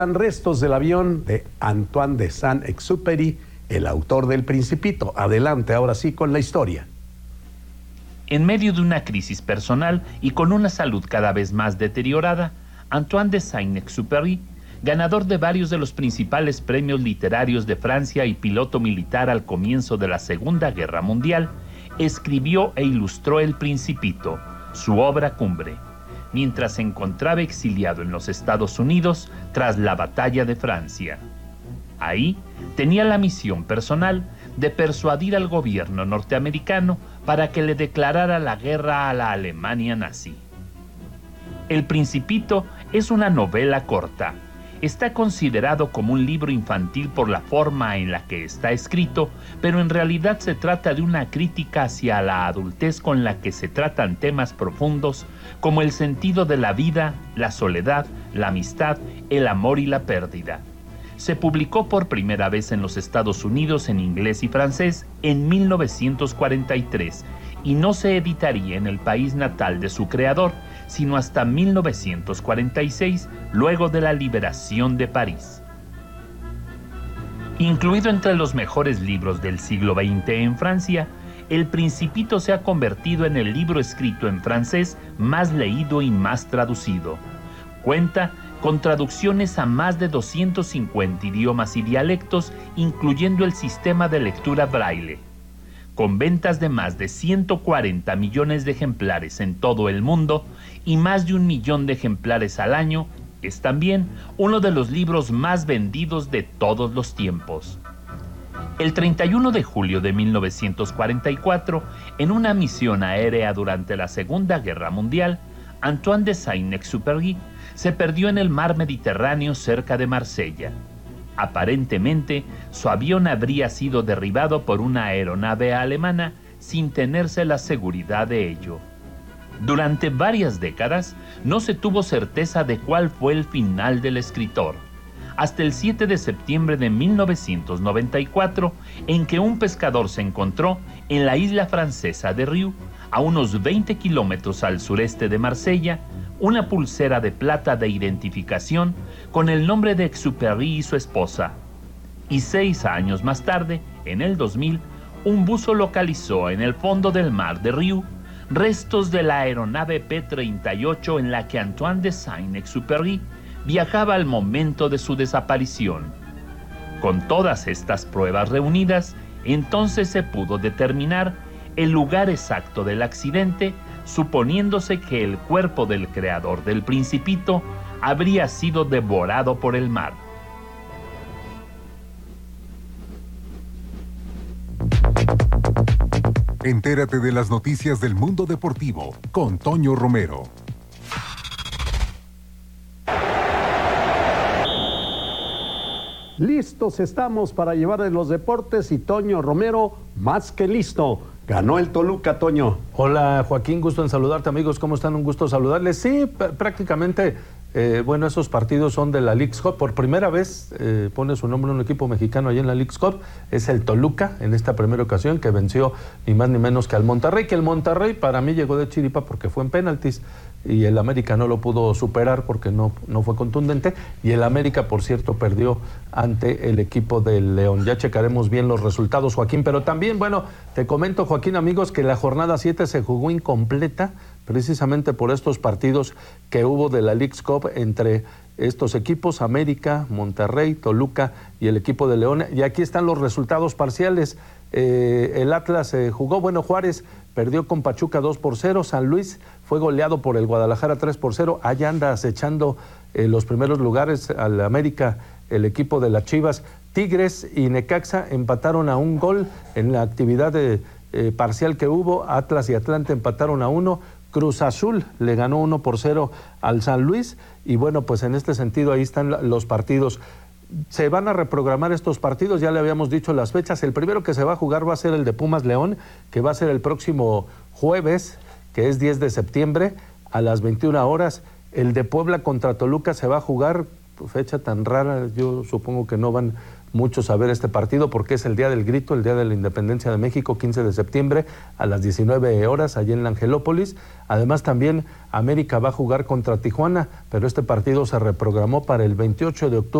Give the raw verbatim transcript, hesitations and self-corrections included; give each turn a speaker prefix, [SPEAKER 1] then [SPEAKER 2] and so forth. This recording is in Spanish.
[SPEAKER 1] Restos del avión de Antoine de Saint-Exupéry, el autor del Principito. Adelante, ahora sí, con la historia.
[SPEAKER 2] En medio de una crisis personal y con una salud cada vez más deteriorada, Antoine de Saint-Exupéry, ganador de varios de los principales premios literarios de Francia y piloto militar al comienzo de la Segunda Guerra Mundial, escribió e ilustró El Principito, su obra cumbre, mientras se encontraba exiliado en los Estados Unidos tras la Batalla de Francia. Ahí tenía la misión personal de persuadir al gobierno norteamericano para que le declarara la guerra a la Alemania nazi. El Principito es una novela corta. Está considerado como un libro infantil por la forma en la que está escrito, pero en realidad se trata de una crítica hacia la adultez con la que se tratan temas profundos como el sentido de la vida, la soledad, la amistad, el amor y la pérdida. Se publicó por primera vez en los Estados Unidos en inglés y francés en mil novecientos cuarenta y tres y no se editaría en el país natal de su creador sino hasta mil novecientos cuarenta y seis, luego de la liberación de París. Incluido entre los mejores libros del siglo veinte en Francia, El Principito se ha convertido en el libro escrito en francés más leído y más traducido. Cuenta con traducciones a más de doscientos cincuenta idiomas y dialectos, incluyendo el sistema de lectura braille. Con ventas de más de ciento cuarenta millones de ejemplares en todo el mundo y más de un millón de ejemplares al año, es también uno de los libros más vendidos de todos los tiempos. El treinta y uno de julio de mil novecientos cuarenta y cuatro, en una misión aérea durante la Segunda Guerra Mundial, Antoine de Saint-Exupéry se perdió en el mar Mediterráneo cerca de Marsella. Aparentemente, su avión habría sido derribado por una aeronave alemana sin tenerse la seguridad de ello. Durante varias décadas, no se tuvo certeza de cuál fue el final del escritor, hasta el siete de septiembre de mil novecientos noventa y cuatro, en que un pescador se encontró en la isla francesa de Riu, a unos veinte kilómetros al sureste de Marsella, una pulsera de plata de identificación con el nombre de Exupéry y su esposa. Y seis años más tarde, en el dos mil, un buzo localizó en el fondo del mar de Riu restos de la aeronave P treinta y ocho en la que Antoine de Saint-Exupéry viajaba al momento de su desaparición. Con todas estas pruebas reunidas, entonces se pudo determinar el lugar exacto del accidente, suponiéndose que el cuerpo del creador del Principito habría sido devorado por el mar.
[SPEAKER 3] Entérate de las noticias del mundo deportivo con Toño Romero.
[SPEAKER 1] Listos estamos para llevar de los deportes y Toño Romero más que listo. Ganó el Toluca, Toño.
[SPEAKER 4] Hola, Joaquín, gusto en saludarte, amigos. ¿Cómo están? Un gusto saludarles. Sí, prácticamente, eh, bueno, esos partidos son de la Leagues Cup. Por primera vez eh, pone su nombre un equipo mexicano allí en la Leagues Cup. Es el Toluca, en esta primera ocasión, que venció ni más ni menos que al Monterrey. Que el Monterrey para mí llegó de chiripa porque fue en penaltis y el América no lo pudo superar porque no, no fue contundente. Y el América, por cierto, perdió ante el equipo del León. Ya checaremos bien los resultados, Joaquín. Pero también, bueno, te comento, Joaquín, amigos, que la jornada siete se jugó incompleta precisamente por estos partidos que hubo de la Leagues Cup entre estos equipos, América, Monterrey, Toluca y el equipo de León. Y aquí están los resultados parciales. Eh, el Atlas eh, jugó, bueno, Juárez perdió con Pachuca dos por cero, San Luis fue goleado por el Guadalajara tres por cero, allá anda acechando eh, los primeros lugares al América, el equipo de las Chivas. Tigres y Necaxa empataron a un gol en la actividad de, eh, parcial que hubo. Atlas y Atlante empataron a uno. Cruz Azul le ganó uno por cero al San Luis. Y bueno, pues en este sentido ahí están los partidos. Se van a reprogramar estos partidos, ya le habíamos dicho las fechas. El primero que se va a jugar va a ser el de Pumas León, que va a ser el próximo jueves, que es diez de septiembre, a las veintiuna horas. El de Puebla contra Toluca se va a jugar, fecha tan rara, yo supongo que no van, muchos a ver este partido porque es el día del grito, el día de la independencia de México, quince de septiembre a las diecinueve horas allí en la Angelópolis. Además también América va a jugar contra Tijuana, pero este partido se reprogramó para el veintiocho de octubre.